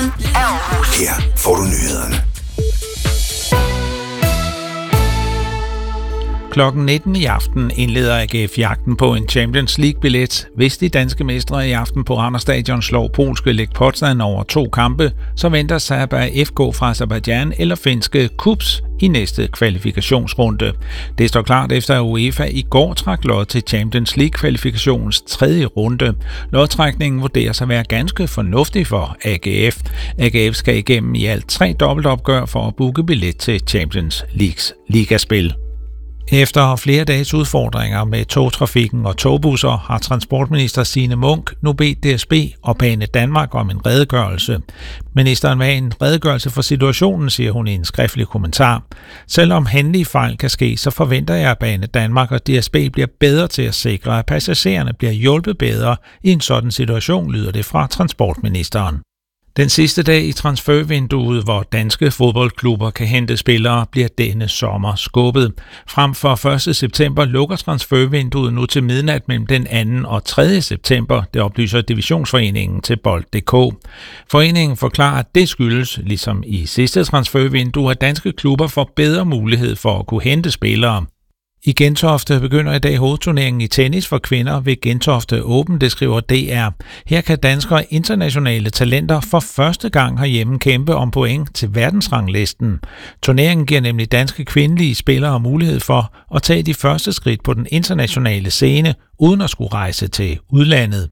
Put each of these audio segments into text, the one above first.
af Aarhus. Her får du nyhederne. Klokken 19 i aften indleder AGF jagten på en Champions League-billet. Hvis de danske mestre i aften på Randers Stadion slår polske Lech Poznan over 2 kampe, så venter Sabah FK fra Aserbajdsjan eller finske KuPS i næste kvalifikationsrunde. Det står klart efter at UEFA i går trak lod til Champions League-kvalifikationens 3. runde. Lodtrækningen vurderes at være ganske fornuftig for AGF. AGF skal igennem i alt 3 dobbeltopgør for at booke billet til Champions Leagues ligaspil. Efter flere dages udfordringer med togtrafikken og togbusser har transportminister Signe Munk nu bedt DSB og Banedanmark om en redegørelse. Ministeren vil have en redegørelse for situationen, siger hun i en skriftlig kommentar. Selvom hændelige fejl kan ske, så forventer jeg, at Banedanmark og DSB bliver bedre til at sikre, at passagererne bliver hjulpet bedre i en sådan situation, lyder det fra transportministeren. Den sidste dag i transfervinduet, hvor danske fodboldklubber kan hente spillere, bliver denne sommer skubbet. Frem for 1. september lukker transfervinduet nu til midnat mellem den 2. og 3. september, det oplyser Divisionsforeningen til Bold.dk. Foreningen forklarer, at det skyldes, ligesom i sidste transfervindue, at danske klubber får bedre mulighed for at kunne hente spillere. I Gentofte begynder i dag hovedturneringen i tennis for kvinder ved Gentofte Open, det skriver DR. Her kan danske og internationale talenter for første gang herhjemme kæmpe om point til verdensranglisten. Turneringen giver nemlig danske kvindelige spillere mulighed for at tage de første skridt på den internationale scene, uden at skulle rejse til udlandet.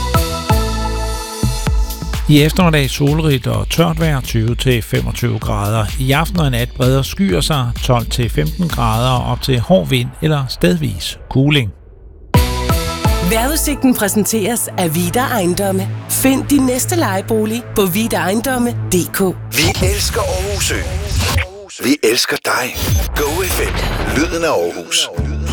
I eftermiddag solrigt og tørt vejr 20-25 grader. I aften og nat breder skyer sig 12-15 grader op til hård vind eller stedvis kuling. Vejrudsigten præsenteres af Vida Ejendomme. Find din næste lejebolig på vidaejendomme.dk. Vi elsker Aarhus Ø. Vi elsker dig. Go FM. Lyden af Aarhus.